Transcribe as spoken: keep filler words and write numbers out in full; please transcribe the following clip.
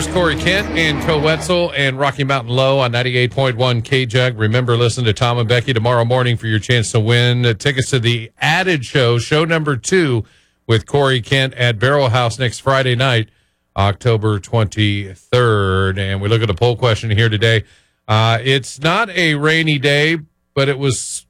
Here's Corey Kent and Co Wetzel and Rocky Mountain Low on ninety-eight point one K-Jug. Remember, listen to Tom and Becky tomorrow morning for your chance to win uh, tickets to the Added Show, show number two, with Corey Kent at Barrel House next Friday night, October twenty-third. And we look at the poll question here today. Uh, it's not a rainy day, but it was